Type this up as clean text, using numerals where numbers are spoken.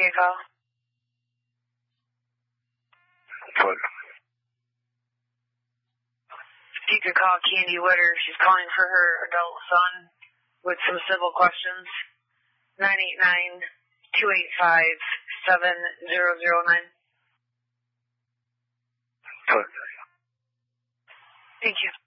your call. What? You could call Candy Witter. She's calling for her adult son with some civil questions. 989-285-7009. What? Thank you.